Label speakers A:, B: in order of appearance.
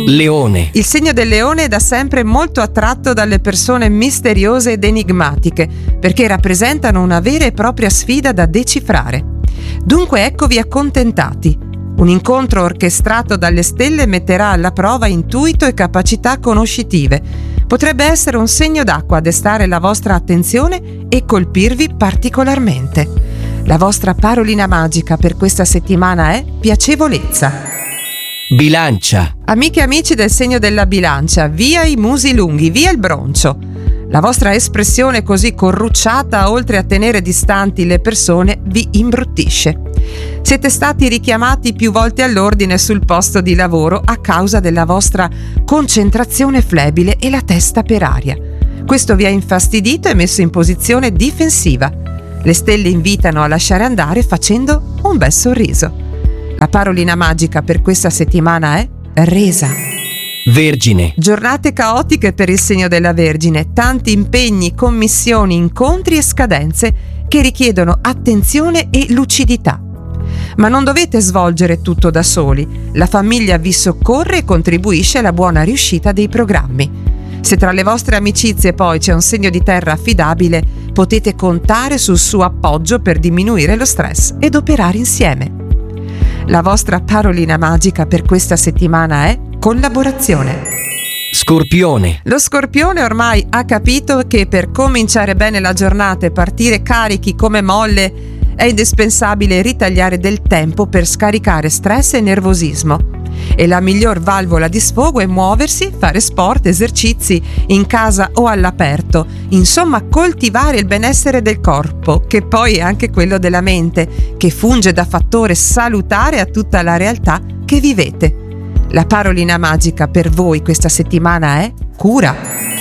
A: Leone.
B: Il segno del leone è da sempre molto attratto dalle persone misteriose ed enigmatiche, perché rappresentano una vera e propria sfida da decifrare. Dunque eccovi accontentati. Un incontro orchestrato dalle stelle metterà alla prova intuito e capacità conoscitive. Potrebbe essere un segno d'acqua a destare la vostra attenzione e colpirvi particolarmente. La vostra parolina magica per questa settimana è piacevolezza.
A: Bilancia.
B: Amiche e amici del segno della bilancia, via i musi lunghi, via il broncio. La vostra espressione così corrucciata, oltre a tenere distanti le persone, vi imbruttisce. Siete stati richiamati più volte all'ordine sul posto di lavoro a causa della vostra concentrazione flebile e la testa per aria. Questo vi ha infastidito e messo in posizione difensiva. Le stelle invitano a lasciare andare facendo un bel sorriso. La parolina magica per questa settimana è resa.
A: Vergine.
B: Giornate caotiche per il segno della Vergine, tanti impegni, commissioni, incontri e scadenze che richiedono attenzione e lucidità. Ma non dovete svolgere tutto da soli, la famiglia vi soccorre e contribuisce alla buona riuscita dei programmi. Se tra le vostre amicizie poi c'è un segno di terra affidabile, potete contare sul suo appoggio per diminuire lo stress ed operare insieme. La vostra parolina magica per questa settimana è collaborazione.
A: Scorpione.
B: Lo Scorpione ormai ha capito che per cominciare bene la giornata e partire carichi come molle è indispensabile ritagliare del tempo per scaricare stress e nervosismo. E la miglior valvola di sfogo è muoversi, fare sport, esercizi in casa o all'aperto, insomma coltivare il benessere del corpo, che poi è anche quello della mente, che funge da fattore salutare a tutta la realtà che vivete. La parolina magica per voi questa settimana è cura.